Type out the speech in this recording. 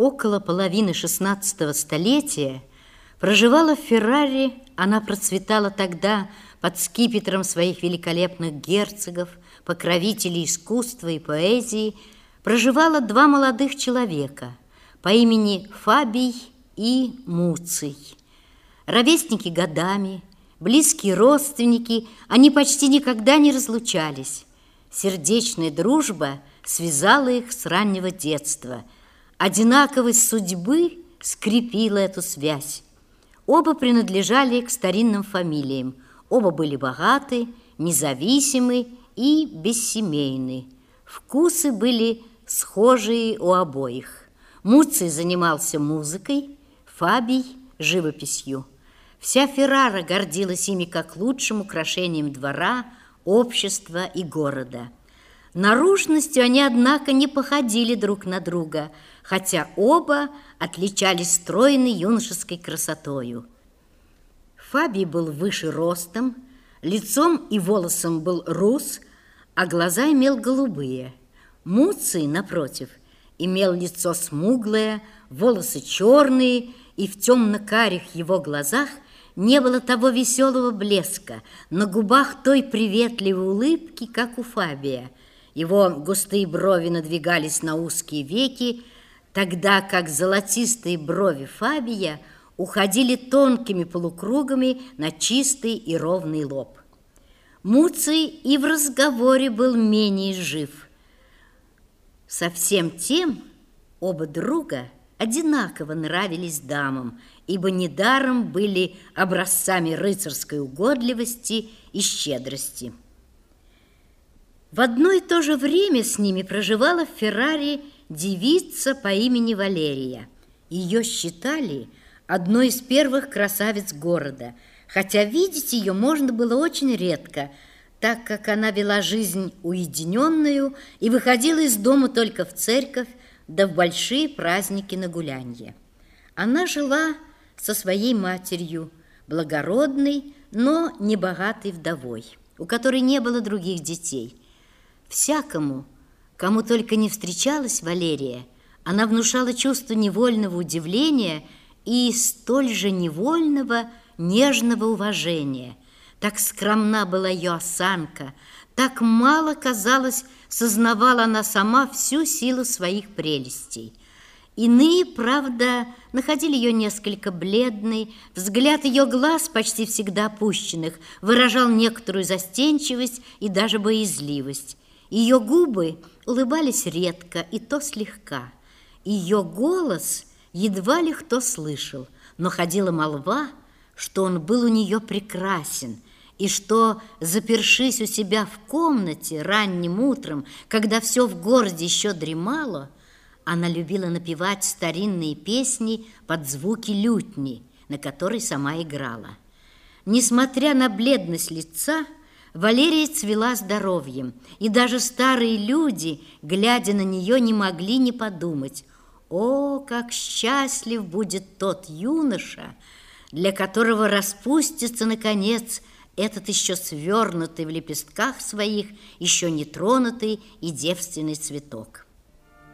Около половины XVI столетия проживала в Ферраре, она процветала тогда под скипетром своих великолепных герцогов, покровителей искусства и поэзии, проживало два молодых человека по имени Фабий и Муций. Ровесники годами, близкие родственники, они почти никогда не разлучались. Сердечная дружба связала их с раннего детства. Одинаковость судьбы скрепила эту связь. Оба принадлежали к старинным фамилиям. Оба были богаты, независимы и бессемейны. Вкусы были схожие у обоих. Муций занимался музыкой, Фабий – живописью. Вся Феррара гордилась ими как лучшим украшением двора, общества и города. Наружностью они, однако, не походили друг на друга, хотя оба отличались стройной юношеской красотою. Фабий был выше ростом, лицом и волосом был рус, а глаза имел голубые. Муций, напротив, имел лицо смуглое, волосы черные, и в темно-карих его глазах не было того веселого блеска, на губах той приветливой улыбки, как у Фабия. Его густые брови надвигались на узкие веки, тогда как золотистые брови Фабия уходили тонкими полукругами на чистый и ровный лоб. Муций и в разговоре был менее жив. Совсем тем оба друга одинаково нравились дамам, ибо недаром были образцами рыцарской угодливости и щедрости. В одно и то же время с ними проживала в Ферраре девица по имени Валерия. Ее считали одной из первых красавиц города, хотя видеть ее можно было очень редко, так как она вела жизнь уединенную и выходила из дома только в церковь, да в большие праздники на гулянье. Она жила со своей матерью, благородной, но небогатой вдовой, у которой не было других детей. Всякому, кому только не встречалась Валерия, она внушала чувство невольного удивления и столь же невольного нежного уважения. Так скромна была ее осанка, так мало, казалось, сознавала она сама всю силу своих прелестей. Иные, правда, находили ее несколько бледной, взгляд ее глаз, почти всегда опущенных, выражал некоторую застенчивость и даже боязливость. Ее губы улыбались редко и то слегка. Ее голос едва ли кто слышал, но ходила молва, что он был у нее прекрасен, и что, запершись у себя в комнате ранним утром, когда все в городе еще дремало, она любила напевать старинные песни под звуки лютни, на которой сама играла. Несмотря на бледность лица, Валерия цвела здоровьем, и даже старые люди, глядя на нее, не могли не подумать: «О, как счастлив будет тот юноша, для которого распустится, наконец, этот еще свернутый в лепестках своих, еще не тронутый и девственный цветок».